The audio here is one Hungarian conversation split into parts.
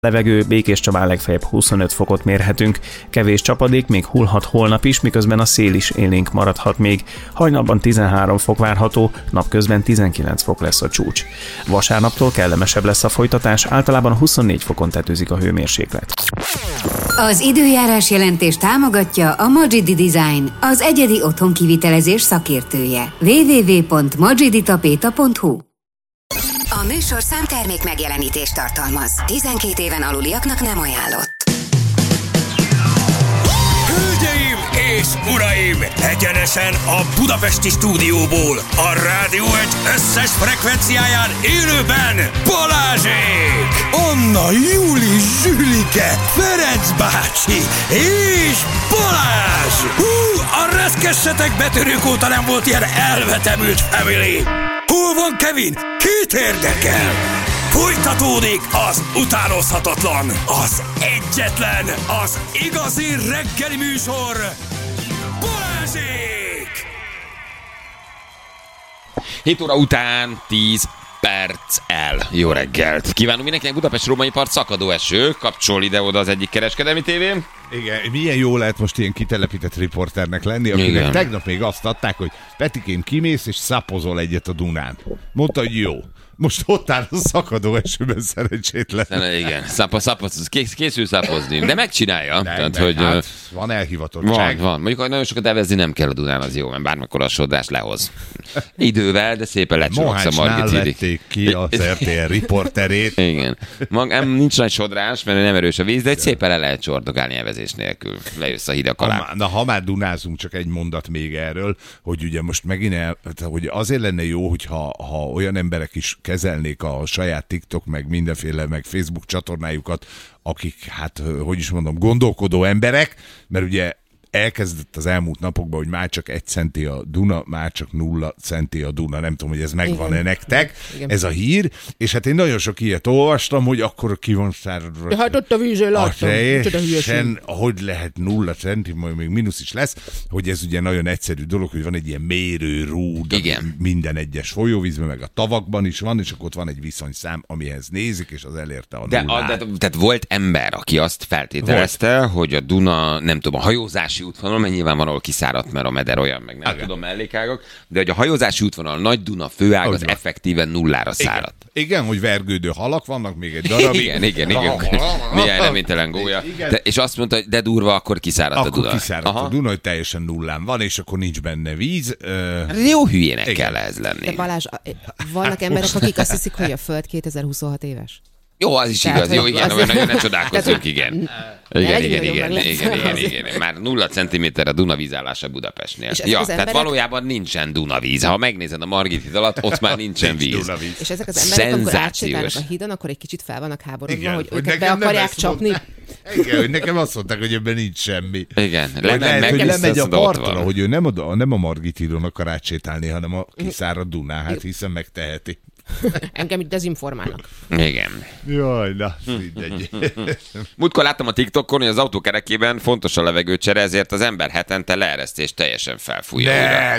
Levegő, Békéscsabán legfeljebb 25 fokot mérhetünk. Kevés csapadék még hullhat holnap is, miközben a szél is élénk maradhat még. Hajnalban 13 fok várható, napközben 19 fok lesz a csúcs. Vasárnaptól kellemesebb lesz a folytatás, általában 24 fokon tetőzik a hőmérséklet. Az időjárás jelentés támogatja a Magidi Design, az egyedi otthonkivitelezés szakértője. www.magiditapeta.hu. A műsor számtermék megjelenítést tartalmaz. 12 éven aluliaknak nem ajánlott. Hölgyeim és uraim! Egyenesen a budapesti stúdióból, a Rádió Egy összes frekvenciáján élőben Balázsék! Anna, Júli, Zsülike, Ferenc bácsi és Balázs! A reszkessetek betörők óta nem volt ilyen elvetemült family! Hol van Kevin? Kit érdekel? Folytatódik az utánozhatatlan, az egyetlen, az igazi reggeli műsor, Balázsék! 7 óra után 10 perccel. Jó reggelt! Kívánunk mindenkinek. Budapest-Római part, szakadó eső. Kapcsol ide-oda az egyik kereskedelmi tévén. Igen, milyen jó lehet most ilyen kitelepített riporternek lenni, akinek igen. Tegnap még azt adták, hogy Petikém, kimész és szapozol egyet a Dunán. Mondta, hogy jó. Most ott áll a szakadó esőben, szerencsétlen. Igen, készül szapozni, de megcsinálja. Tehát, hogy, hát, van elhivatottság. Van. Mondjuk, hogy nagyon sokat evezni nem kell a Dunán, az jó, mert bármikor a sodrás lehoz. Idővel, de szépen lecsorogsz a Margit vették ki az RTL riporterét. Igen. Nincs nagy sodrás, mert nem erős a víz, de egy szépen le lehet csordogálni evezés nélkül. Lejössz a hidak alá. Ha már dunázunk, csak egy mondat még erről, hogy ugye most megint hogy azért lenne jó, hogyha olyan emberek is kezelnék a saját TikTok, meg mindenféle, meg Facebook csatornájukat, akik, hát, hogy is mondom, gondolkodó emberek, mert ugye elkezdett az elmúlt napokban, hogy már csak 1 centi a Duna, már csak 0 centi a Duna. Nem tudom, hogy ez megvan-e nektek, igen. Ez a hír. És hát én nagyon sok ilyet olvastam, hogy akkor ki van száradva. De hát ott a vízön láttam. Hogy lehet 0 centi, majd még mínusz is lesz, hogy ez ugye nagyon egyszerű dolog, hogy van egy ilyen mérőrúd minden egyes folyóvízben, meg a tavakban is van, és akkor ott van egy viszonyszám, amihez nézik, és az elérte a nullát. Tehát volt ember, aki azt feltételezte, hogy a Duna, nem tudom, a hajózási útvonal, mert nyilván van, ahol kiszáradt, mert a meder olyan, meg nem tudom, mellékágak, de hogy a hajózási útvonal, Nagy Duna főág az effektíven nullára száradt. Igen, hogy vergődő halak vannak még egy darabig. Igen. Néhány reménytelen gólya. És azt mondta, hogy de durva, akkor kiszáradt a Duna. Akkor kiszáradt a Duna, hogy teljesen nullán van, és akkor nincs benne víz. Jó hülyének kell ez lenni. De Balázs, vannak emberek, akik azt hiszik, hogy a Föld 2026 éves. Jó, az is igaz. Jó, igen, nagyon ne csodálkozzunk, igen. Igen. Már 0 centiméter a Duna vízállása Budapestnél. Tehát valójában nincsen Dunavíz. Ha megnézed a Margit híd alatt, ott már nincsen víz. És ezek az emberek, amikor átsétálnak a hídon, akkor egy kicsit fel vannak háborodva, hogy őket be akarják csapni. Igen, hogy nekem azt mondták, hogy ebben nincs semmi. Igen. Hogy lemegy a partra, hogy ő nem a Margit hídon akar átsétálni, hanem a kiszáradt Dunán, hát hiszen megteheti. Engem itt dezinformálnak. Igen. Jaj, na, mindegy. Múltkor láttam a TikTokon, hogy az autó kerekében fontos a levegőcsere, ezért az ember hetente leeresztést teljesen felfújja.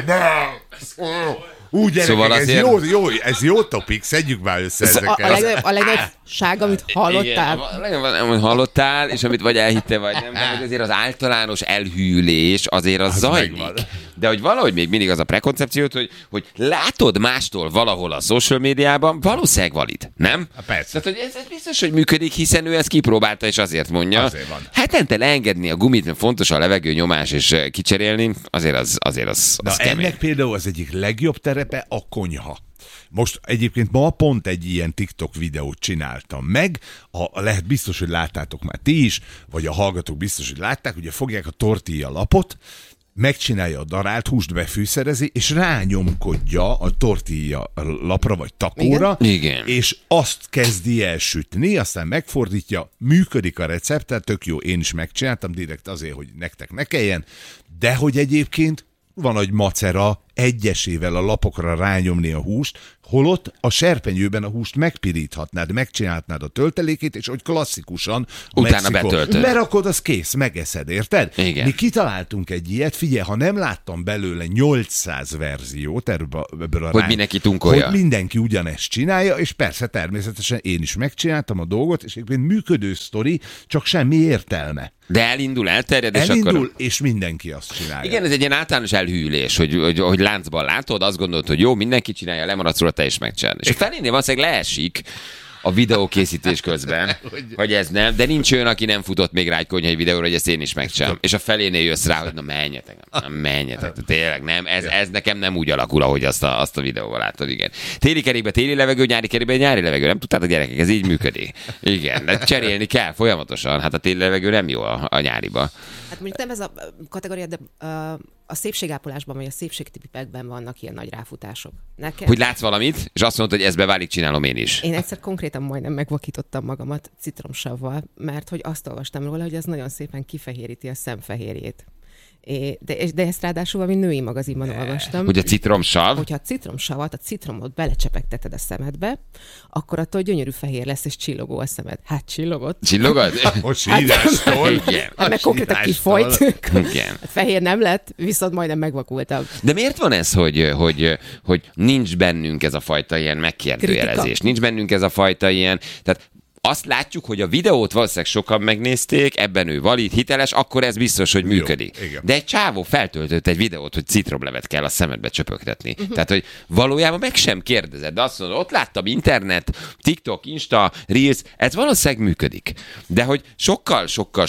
Úgy gyerekek, szóval azért... ez jó topik, szedjük már össze ezeket. A legnagyobb ság, amit hallottál. Amit hallottál, és amit vagy elhittél, vagy nem, de azért az általános elhűlés azért az zajlik. Megvan. De hogy valahogy még mindig az a prekoncepciót, hogy látod mástól valahol a social médiában, valószínűleg valid, nem? Persze. Tehát, hogy ez biztos, hogy működik, hiszen ő ezt kipróbálta, és azért mondja. Azért van. Hetente leengedni a gumit, mert fontos a levegő nyomás, és kicserélni, azért az kemény. Ennek például az egyik legjobb terepe a konyha. Most egyébként ma pont egy ilyen TikTok videót csináltam meg, lehet biztos, hogy láttátok már ti is, vagy a hallgatók biztos, hogy látták, ugye fogják a tortilla lapot, megcsinálja a darált húst, befűszerezi, és rányomkodja a tortilla lapra vagy takóra, Igen. és azt kezdi el sütni, aztán megfordítja, működik a receptet, tök jó, én is megcsináltam direkt azért, hogy nektek ne kelljen, de hogy egyébként van egy macera egyesével a lapokra rányomni a húst, holott a serpenyőben a húst megpiríthatnád, megcsinálhatnád a töltelékét, és hogy klasszikusan utána betöltöd. Berakod, az kész, megeszed, érted? Igen. Mi kitaláltunk egy ilyet, figyelj, ha nem láttam belőle 800 verziót ebből a hogy mindenki tunkolja. Hogy mindenki ugyanezt csinálja, és persze természetesen én is megcsináltam a dolgot, és egyébként működő sztori, csak semmi értelme. De elterjed, és elindul, akkor... és mindenki azt csinálja. Igen, ez egy ilyen általános elhűlés, hogy láncban látod, azt gondolod, hogy jó, mindenki csinálja, lemaradsz róla, te is megcsinálod. És a felénél valószínűleg leesik a videókészítés közben, hogy ez nem, de nincs olyan, aki nem futott még rá egy konyhai videóra, hogy ezt én is megcsinálom. És a felénél jössz rá, hogy na menjetek, tényleg nem, ez nekem nem úgy alakul, ahogy azt a videóval látod, igen. Téli kerékbe téli levegő, nyári kerékbe nyári levegő, nem tudtátok, gyerekek, ez így működik. Igen, de cserélni kell folyamatosan, hát a téli levegő nem jó a nyáriba. Hát mondjuk nem ez a kategória, de a szépségápolásban, vagy a szépségtipekben vannak ilyen nagy ráfutások. Nekem... Hogy látsz valamit, és azt mondod, hogy ez beválik, csinálom én is. Én egyszer konkrétan majdnem megvakítottam magamat citromsavval, mert hogy azt olvastam róla, hogy ez nagyon szépen kifehéríti a szemfehérjét. De ezt ráadásul valami női magazinban olvastam. Hogy a citromsav? Hogyha a citromsavat, a citromot belecsepegteted a szemedbe, akkor attól gyönyörű fehér lesz, és csillogó a szemed. Hát csillogott. Csillogod? A sírástól. Igen. Meg konkrétan kifolyt. Igen. Fehér nem lett, viszont majdnem megvakultam. De miért van ez, hogy nincs bennünk ez a fajta ilyen megkérdőjelezés? Kritika. Nincs bennünk ez a fajta ilyen... Tehát azt látjuk, hogy a videót valószínűleg sokan megnézték, ebben ő valid, hiteles, akkor ez biztos, hogy működik. Jó, de egy csávó feltöltött egy videót, hogy citromlevet kell a szemedbe csöpögtetni. Tehát, hogy valójában meg sem kérdezed, de azt mondod, ott láttam internet, TikTok, Insta, Reels, ez valószínűleg működik. De hogy sokkal,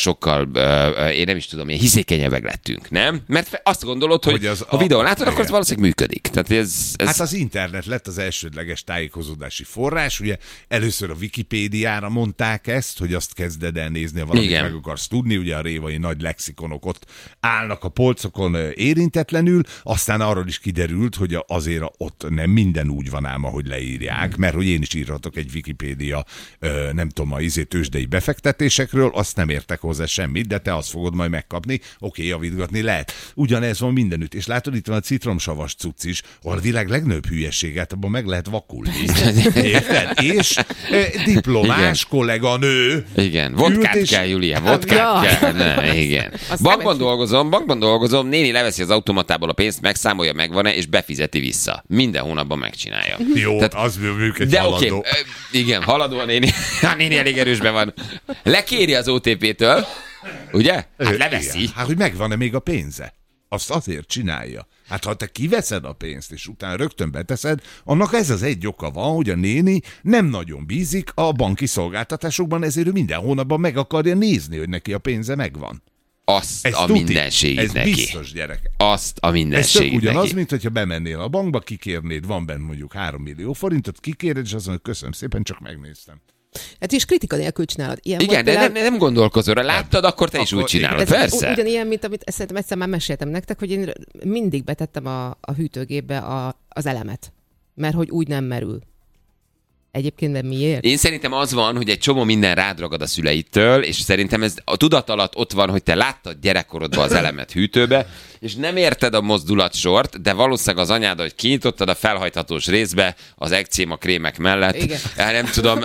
én nem is tudom, ilyen hiszékenyebbek lettünk, nem? Mert azt gondolod, hogy ha videón látod, akkor ez valószínűleg működik. Tehát ez... Hát az internet lett az elsődleges tájékozódási forrás, ugye először a Wikipédiára mondták ezt, hogy azt kezded el nézni, ha valamit meg akarsz tudni, ugye a révai nagy lexikonok ott állnak a polcokon érintetlenül, aztán arról is kiderült, hogy azért ott nem minden úgy van ám, ahogy leírják, mert hogy én is írhatok egy Wikipédia, nem tudom, tőzsdei befektetésekről, azt nem értek hozzá semmit, de te azt fogod majd megkapni, oké, javítgatni lehet. Ugyanez van mindenütt, és látod, itt van a citromsavas cucc is, ahol a világ legnagyobb hülyeséget, abban meg lehet vakulni. Érted? És diplomás kolléganő. Igen, vodkát kell, Julia, vodkát kell. Ne, igen. Bankban dolgozom, néni leveszi az automatából a pénzt, megszámolja, megvan-e, és befizeti vissza. Minden hónapban megcsinálja. Jó, tehát, az működik de haladó. Okay, igen, haladó a néni. A néni elég erősben van. Lekéri az OTP-től, ugye? Hát leveszi. Igen. Hát, hogy megvan-e még a pénze? Azt azért csinálja. Hát ha te kiveszed a pénzt, és utána rögtön beteszed, annak ez az egy oka van, hogy a néni nem nagyon bízik a banki szolgáltatásokban, ezért ő minden hónapban meg akarja nézni, hogy neki a pénze megvan. Azt ez a mindenségét ez neki. Ez biztos, gyerek. Azt a mindenségét neki. Ez ugyanaz, mint hogyha bemennél a bankba, kikérnéd, van benne mondjuk 3 millió forintot, kikéred, és azt mondod, köszönöm szépen, csak megnéztem. Hát is kritika nélkül csinálod. Ilyen igen, de nem gondolkozol rá. Láttad, akkor te is úgy csinálod. Ez persze. Ugyanilyen, mint amit szerintem egyszer már meséltem nektek, hogy én mindig betettem a hűtőgépbe az elemet. Mert hogy úgy nem merül. Egyébként de miért? Én szerintem az van, hogy egy csomó minden rád ragad a szüleitől, és szerintem ez a tudat alatt ott van, hogy te láttad gyerekkorodban az elemet hűtőbe, és nem érted a mozdulatsort, de valószínűleg az anyád, hogy kinyitottad a felhajthatós részbe az ekcéma krémek mellett. Igen. Nem tudom.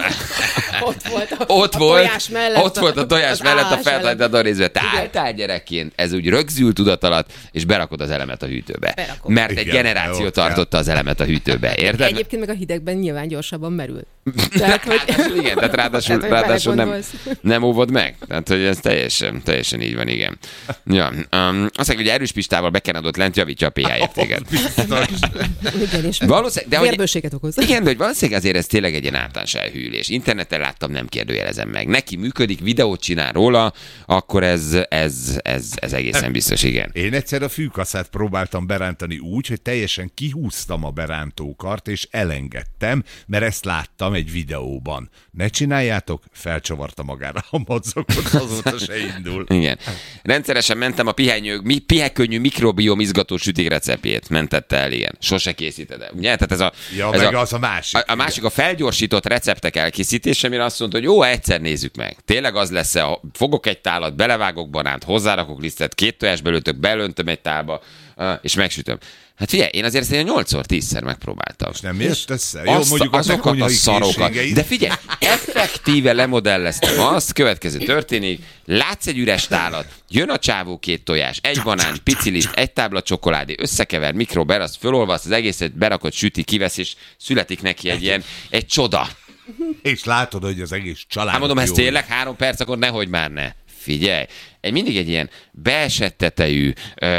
Ott volt a tojás mellett a felhajtható részbe. Te álltál gyerekként, ez úgy rögzül tudat alatt, és berakod az elemet a hűtőbe. Berakom. Mert egy generáció tartotta az elemet a hűtőbe, érted? Egyébként meg a hidegben nyilván gyorsabban merül. Tehát, hogy... igen, tehát ráadásul nem óvod meg. Tehát, hogy ez teljesen így van, igen. Ja, azt mondja, hogy erős pistával bekenedott lent javítja a pH-ját téged. Igen, és vérbőséget okoz. Igen, de hogy valószínűleg azért ez tényleg egy ilyen általános elhűlés. Interneten láttam, nem kérdőjelezem meg. Neki működik, videót csinál róla, akkor ez egészen biztos, igen. Én egyszer a fűkaszát próbáltam berántani úgy, hogy teljesen kihúztam a berántókart, és elengedtem, mert ezt láttam egy videóban. Ne csináljátok, felcsavarta magára a madzakot, azóta se indul. Igen. Rendszeresen mentem a pihekönnyű mikrobiom izgató sütik receptjét. Mentette el, igen. Sose készíted el. Ugye? Tehát az a másik. A másik a felgyorsított receptek elkészítése, amire azt mondta, hogy jó, egyszer nézzük meg. Tényleg az lesz, fogok egy tálat, belevágok banánt, hozzárakok lisztet, 2 tojás belőtök, belöntöm egy tálba, és megsütöm. Hát figyelj, én azért 8-szor, 10-szer megpróbáltam. És nem jött össze? Jó, mondjuk azokat a szarokat. De figyelj, effektíve lemodelleztem azt, következő történik, látsz egy üres tálat, jön a csávó 2 tojás, 1 banán, pici liszt, 1 tábla csokoládé, összekever, mikrober, azt fölolvasz, az egészet berakod, süti, kivesz, és születik neki egy csoda. És látod, hogy az egész család. Hát mondom, ez tényleg 3 perc, akkor nehogy már ne. Figyelj, mindig egy ilyen beesett tetejű,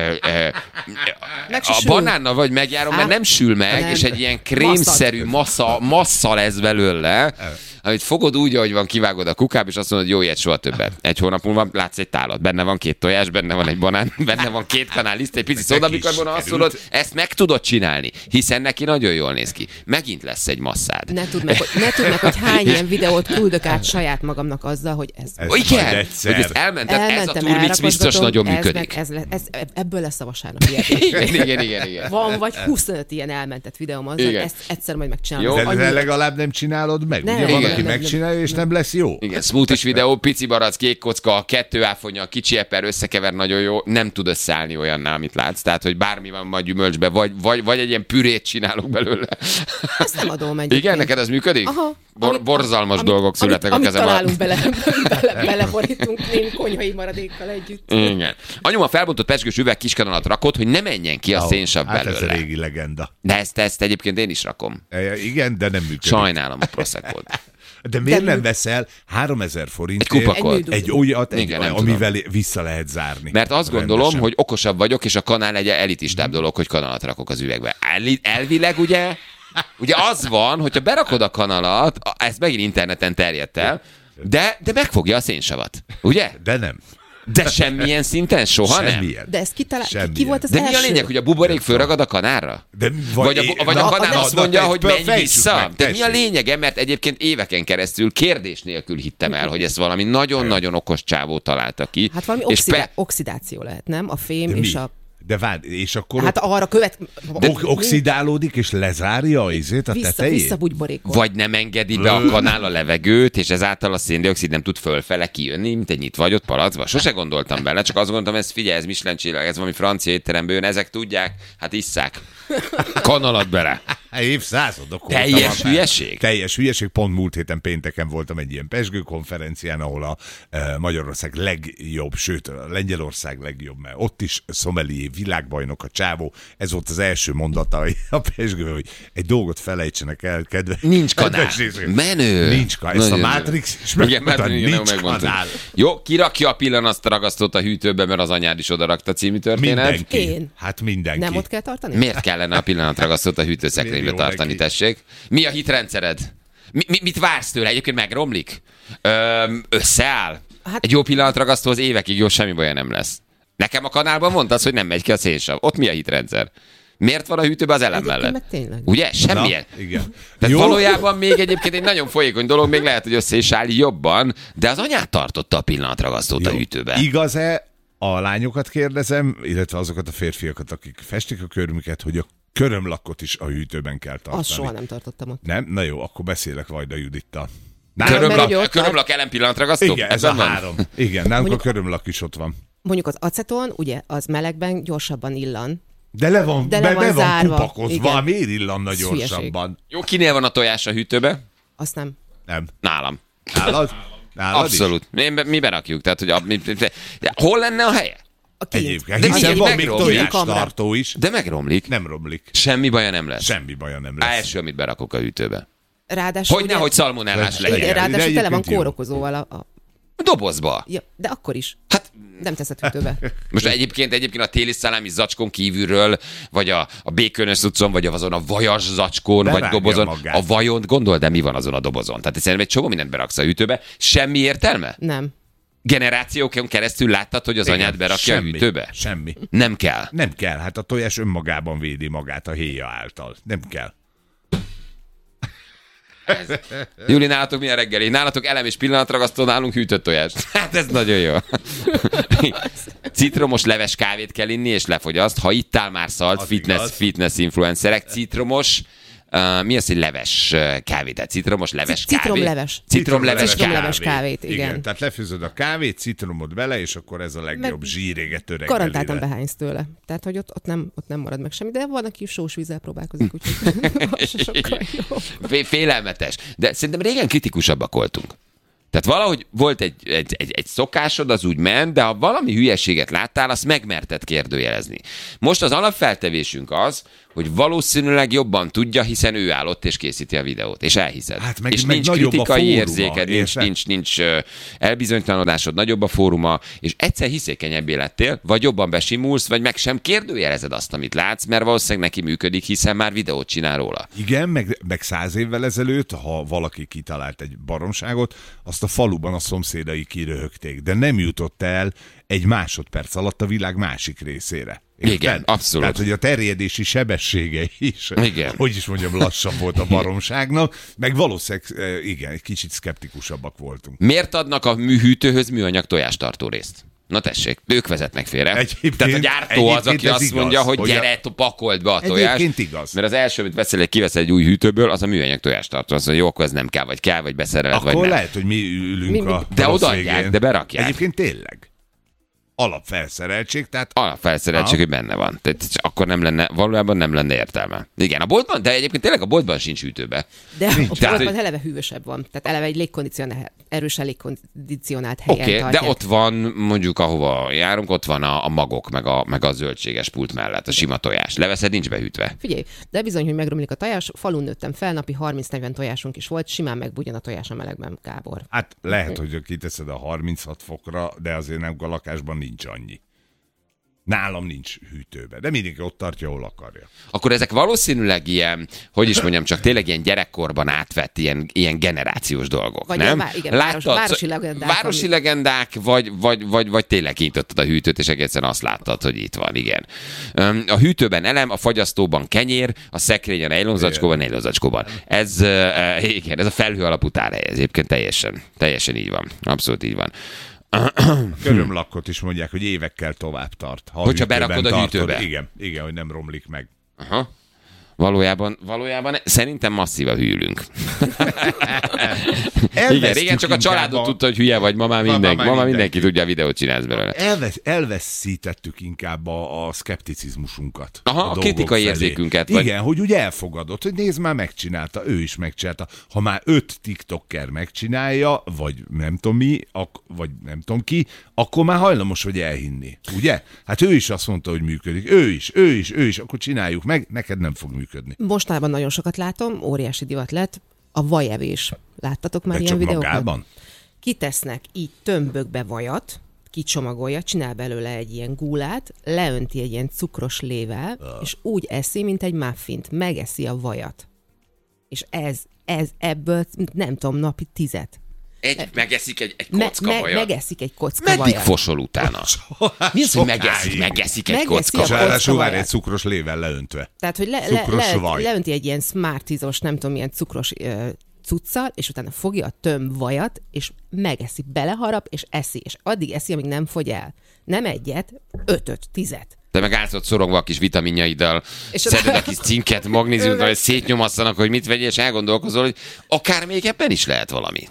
a banánnal vagy megjárom, mert nem sül meg, nem. És egy ilyen krémszerű massza lesz belőle, amit fogod úgy, ahogy van, kivágod a kukába, és azt mondod, jó, ilyet soha többet. 1 hónap múlva látsz egy tálat, benne van 2 tojás, benne van egy banán, benne van 2 kanál liszt, egy pici szódabikarbona, azt mondod, ezt meg tudod csinálni, hiszen neki nagyon jól néz ki. Megint lesz egy masszád. Ne tudd meg, hogy hány ilyen videót küldök át saját magamnak azzal, hogy ez igen, hogy ezt elmentem, ez a turmix biztos nagyon működik. Ebből lesz a vasárnap igen. Van vagy 25 ilyen elmentett videóm azzal, ezt egyszer majd megcsinálom. De legalább nem csinálod meg. Ugye van, aki megcsinálja, és nem lesz jó. Igen, smoothies videó, pici barack, kék kocka, 2 áfonya, kicsi eper, összekever nagyon jó, nem tud összeállni olyannál, amit látsz. Tehát, hogy bármi van majd gyümölcsbe, vagy egy ilyen pürét csinálok belőle. Ezt nem adom egyébként. Igen, neked ez működik? Aha. Borzalmas dolgok születnek a kezemben. Amit beleborítunk némi konyhai maradékkal együtt. Igen. Anyuma felbontott pezsgős üveg kiskanalat rakott, hogy ne menjen ki a szénsav belőle. Hát ez a régi legenda. De ezt egyébként én is rakom. Igen, de nem működik. Sajnálom a Proseccot. De miért nem veszel 3000 forintért egy olyat, amivel vissza lehet zárni? Mert azt gondolom, hogy okosabb vagyok, és a kanál egy elitistább dolog, hogy kanalat rakok az üvegbe. Elvileg ugye az van, hogyha berakod a kanalat, ez megint interneten terjedt el, de megfogja a szénsavat. Ugye? De nem. De semmilyen szinten soha semmilyen. nem. De ezt ki volt az de első? Mi a lényeg, hogy a buborék fölragad a kanálra? Vagy a kanál azt mondja, hogy menj vissza? De mi a lényege? Mert egyébként éveken keresztül kérdés nélkül hittem el, hogy ezt valami nagyon-nagyon okos csávó találta ki. Hát valami oxidáció lehet, nem? A fém és a... De várj, és akkor hát arra oxidálódik, és lezárja a tetejét? Visszabugyborékol. Vagy nem engedi be a kanál a levegőt, és ezáltal a széndioxid nem tud fölfele kijönni, mint egy nyitvagyott palacba. Sose gondoltam bele, csak azt gondoltam, ez Michelin csillag, ez valami francia étteremből jön, ezek tudják, hát isszák. Kanalat bele. Évszázadok. Teljes hülyeség? Teljes hülyeség. Pont múlt héten pénteken voltam egy ilyen pezsgőkonferencián, ahol a Magyarország legjobb, sőt a Lengyelország legjobb, mert ott is szomelié világbajnok a csávó. Ez volt az első mondata a pezsgővel, hogy egy dolgot felejtsenek el, nincs kanál. Menő. Nincs kanál. Ezt a Matrix is megmondta, nincs kanál. Jó, kirakja a pillanasztragasztót a hűtőbe, mert az anyád is odarakta című történet. Mindenki. Én. Hát mindenki. Nem ott kell tartani? Miért kellene a pillanatragasztót a hűtőszekrénybe tartani, tessék? Mi a hitrendszered? Mit vársz tőle? Egyébként megromlik? Összeáll? Hát... Egy jó pillanatragasztó az évekig jó, semmi baja nem lesz. Nekem a kanálban mondtad, hogy nem megy ki a szénsav. Ott mi a hitrendszer? Miért van a hűtőben az elem mellett? Ugye? Semmilyen. Na, igen. Tehát valójában még egyébként egy nagyon folyékony dolog, még lehet, hogy össze is áll jobban, de az anyát tartotta a pillanatragasztót a hűtőben. Igaz-e, a lányokat kérdezem, illetve azokat a férfiakat, akik festik a körmüket, hogy a körömlakot is a hűtőben kell tartani? Azt soha nem tartottam ott. Nem? Na jó, akkor beszélek Vajda Judittal. Körömlak ellen pillanatragasztó? Igen, ez a 3. Igen, nálunk a körömlak is ott van. Mondjuk az aceton, ugye, az melegben gyorsabban illan. De le van zárva. kupakozva, miért illanna gyorsabban? Jó, kinél van a tojás a hűtőbe? Azt nem. Nem. Nálam. Nálad abszolút. Mi berakjuk. Tehát, hogy hol lenne a helye? Egyébként. Hiszen van még tojástartó is. De megromlik. Nem romlik. Semmi baja nem lesz. Semmi baja nem lesz. Első, amit berakok a hűtőbe. Ráadásul hogy nehogy szalmonellás legyen. Ráadásul tele van kórokozóval a dobozba. Ja, de akkor is. Hát nem teszed hűtőbe. Most egyébként a téli szalámi zacskón kívülről, vagy a békönös cuccon, vagy azon a vajas zacskón, vagy dobozon. Magát. A vajon, gondold, de mi van azon a dobozon? Tehát szerintem egy csomó mindent beraksz a hűtőbe. Semmi értelme? Nem. Generációkon keresztül láttad, hogy az anyád berakja a hűtőbe? Semmi. Nem kell. Nem kell. Hát a tojás önmagában védi magát a héja által. Nem kell. Júli, nálatok milyen reggeli? Nálatok elem és pillanatragasztó, nálunk hűtött tojás. Hát ez nagyon jó. Citromos leves kávét kell inni, és lefogyaszt. Ha ittál már szalt, fitness influencerek, citromos mi az, hogy leves kávé? Tehát citromos leves kávé? Citromleves kávét, igen. Tehát lefőzöd a kávét, citromod bele, és akkor ez a legjobb zsírégető reggelire. Garantáltan behánysz tőle. Tehát, hogy ott nem marad meg semmi, de van, aki sós vízzel próbálkozik, úgyhogy az sokkal jobb. Félelmetes. De szerintem régen kritikusabbak voltunk. Tehát valahogy volt egy szokásod, az úgy ment, de ha valami hülyeséget láttál, azt megmerted kérdőjelezni. Most az alapfeltevésünk az, hogy valószínűleg jobban tudja, hiszen ő áll ott és készíti a videót, és elhiszed. Hát és nincs kritikai érzéked, nincs elbizonytalanodásod, nagyobb a fóruma, és egyszer hiszékenyebbé lettél, vagy jobban besimulsz, vagy meg sem kérdőjelezed azt, amit látsz, mert valószínűleg neki működik, hiszen már videót csinál róla. Igen, meg 100 évvel ezelőtt, ha valaki kitalált egy baromságot, azt a faluban a szomszédai kiröhögték, de nem jutott el egy másodperc alatt a világ másik részére. Igen, abszolút. Tehát, hogy a terjedési sebessége is, igen. Hogy is mondjam, lassabb volt a baromságnak, meg valószínűleg, igen, egy kicsit szkeptikusabbak voltunk. Miért adnak a műhűtőhöz műanyag tojástartó részt? Na tessék, ők vezetnek félre. Tehát a gyártó az, aki azt mondja, hogy gyere, pakold be a tojást. Egyébként igaz. Mert az első, amit kiveszel egy új hűtőből, az a műanyag tojástartó. Az, hogy jó, akkor ez nem kell, vagy beszereled, vagy nem. Akkor lehet, hogy mi ülünk a de odaadják, de berakják. Egyébként tényleg. Alapfelszereltség, tehát... Alapfelszereltség, hogy benne van. Tehát akkor valójában nem lenne értelme. Igen, a boltban, de egyébként tényleg a boltban sincs hűtőbe. De a boltban eleve hűvösebb van. Tehát eleve egy erősen légkondicionált helyen tartják. De ott van, mondjuk ahova járunk, ott van a magok, meg a zöldséges pult mellett, a sima tojás. Leveszed, nincs behűtve. Figyelj, de bizony, hogy megromlik a tojás. Falun nőttem fel, napi 30-40 tojásunk is volt, simán megbugyan a tojás a melegben, Gábor. Hát lehet, hogy kiteszed a 36 fokra, de azért nem a lakásban nincs annyi. Nálam nincs hűtőbe, de mindenki ott tartja, ahol akarja. Akkor ezek valószínűleg ilyen, hogy is mondjam, csak tényleg ilyen gyerekkorban átvett ilyen generációs dolgok, vagy nem? Igen, városi legendák. Városi legendák, vagy tényleg kinyitottad a hűtőt, és egészen azt láttad, hogy itt van, igen. A hűtőben elem, a fagyasztóban kenyér, a szekrényen nejlonzacskóban. Ez a felhő alapú tárhely, ez egyébként teljesen így van. Abszolút így van. Körömlakkot is mondják, hogy évekkel tovább tart. Hogyha berakod a hűtőbe. Igen, hogy nem romlik meg. Aha. Valójában szerintem masszívan hűlünk. Igen, régen csak a családot tudta, hogy hülye vagy, ma már mindenki tudja, a videót csinálsz belőle. Elveszítettük inkább a szkepticizmusunkat. A kritikai érzékünket. Igen, hogy úgy elfogadott, hogy nézd, már megcsinálta, ő is megcsinálta. Ha már 5 TikToker megcsinálja, vagy nem tudom mi, vagy nem tudom ki, akkor már hajlamos vagy elhinni. Ugye? Hát ő is azt mondta, hogy működik. Ő is, akkor csináljuk meg, neked nem fog működni. Mostanában nagyon sokat látom, óriási divat lett, a vajevés. Láttatok már de ilyen videókat? Magában? Kitesznek így tömbökbe vajat, kicsomagolja, csinál belőle egy ilyen gúlát, leönti egy ilyen cukros lével, és úgy eszi, mint egy muffint. Megeszi a vajat. És ez ebből, nem tudom, napi 10. Megeszik egy kocka vajat. Megeszik egy kocka vajat. Meddig fosol utána? Mi az, hogy megeszik egy kocka vajat? Ráadásul várj, egy cukros lével leöntve. Tehát, hogy leönti egy ilyen Smarties-os, nem tudom, ilyen cukros cuccal, és utána fogja a tömb vajat, és megeszi, beleharap, és eszi. És addig eszi, amíg nem fogy el. Nem egyet, 5-10. Te meg állsz ott szorongva a kis vitaminjaiddal, szeded a kis cinket, magnéziumot, hogy szétnyomasszanak, hogy mit vegyél, és elgondolkozol, hogy akár még ebben is lehet valami.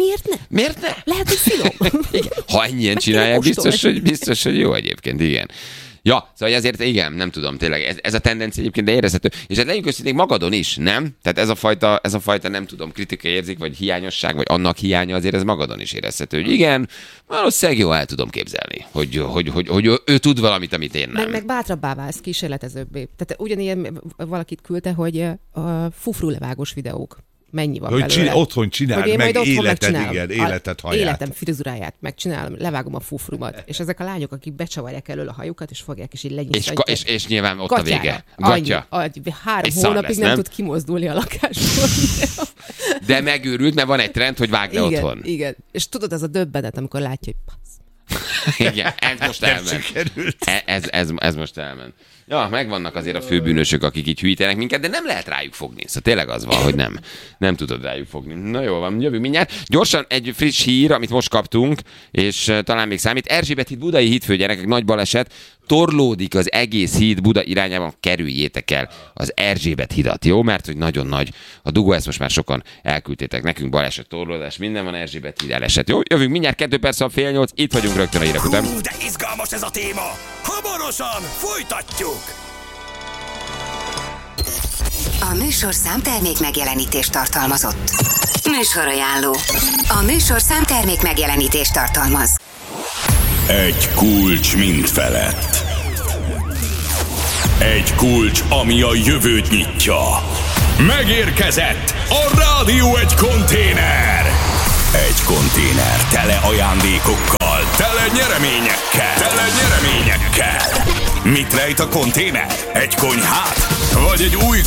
Miért ne? Lehet, hogy finom. Ha ennyien csinálják, biztos, hogy jó egyébként, igen. Ja, szóval azért igen, nem tudom, tényleg, ez a tendencia egyébként, de érezhető. És hát legyünk őszintén magadon is, nem? Tehát ez a fajta nem tudom, kritikai érzék, vagy hiányosság, vagy annak hiánya, azért ez magadon is érezhető. Hogy igen, valószínűleg jó el tudom képzelni, hogy ő tud valamit, amit én nem. Meg bátrabbá válsz, kísérletezőbbé. Tehát ugyanilyen valakit küldte, hogy a fufrulevágós videók. Mennyi van belőle? Otthon csináld meg életet, haját. Életem frizuráját megcsinálom, levágom a fufrumat. És ezek a lányok, akik becsavarják elől a hajukat, és fogják, és így lenyisztják. És nyilván ott gatyára. A vége. Gatya. 3 hónapig nem tud kimozdulni a lakásból. De megőrült, mert van egy trend, hogy vágd le otthon. Igen. És tudod, az a döbbenet, amikor látja, hogy Igen, ez most elment. Ez most elment. Ja, megvannak azért a főbűnösök, akik így hűítenek minket, de nem lehet rájuk fogni. Szóval tényleg az van, hogy nem tudod rájuk fogni. Na jó van, jövünk mindjárt. Gyorsan egy friss hír, amit most kaptunk, és talán még számít. Erzsébet híd, budai hídfő, gyerekek, nagy baleset. Torlódik az egész híd Buda irányában, kerüljétek el az Erzsébet hidat, jó? Mert hogy nagyon nagy a dugó, ezt most már sokan elküldtétek nekünk, baleset, torlódás, minden van, Erzsébet híd eleset. Jó, jövünk mindjárt 2 perc, 7:30, itt vagyunk rögtön a hírek után. De izgalmas ez a téma! Hamarosan folytatjuk! A műsorszám termék megjelenítést tartalmazott. Műsorajánló. A műsorszám termék megjelenítést tartalmaz. Egy kulcs mind felett. Egy kulcs, ami a jövőt nyitja. Megérkezett a Rádió egy konténer. Egy konténer tele ajándékokkal, tele nyereményekkel. Mit rejt a konténer? Egy konyhát? Vagy egy új